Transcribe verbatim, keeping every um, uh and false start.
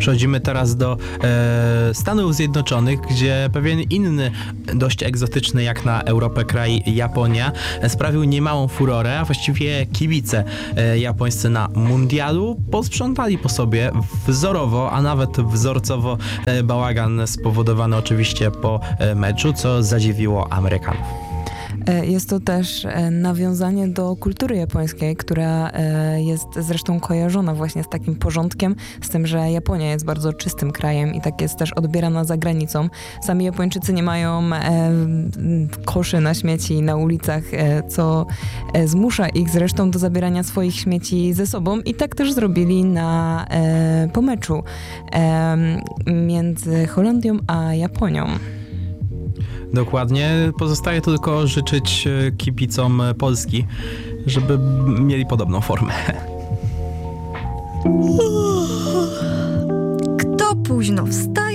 Przechodzimy teraz do e, Stanów Zjednoczonych, gdzie pewien inny, dość egzotyczny jak na Europę kraj Japonia sprawił niemałą furorę, a właściwie kibice e, japońscy na mundialu posprzątali po sobie wzorowo, a nawet wzorcowo e, bałagan spowodowany oczywiście po e, meczu, co zadziwiło Amerykanów. Jest to też nawiązanie do kultury japońskiej, która jest zresztą kojarzona właśnie z takim porządkiem, z tym, że Japonia jest bardzo czystym krajem i tak jest też odbierana za granicą. Sami Japończycy nie mają koszy na śmieci na ulicach, co zmusza ich zresztą do zabierania swoich śmieci ze sobą i tak też zrobili na po meczu między Holandią a Japonią. Dokładnie. Pozostaje tylko życzyć kibicom Polski, żeby mieli podobną formę. Kto późno wstaje,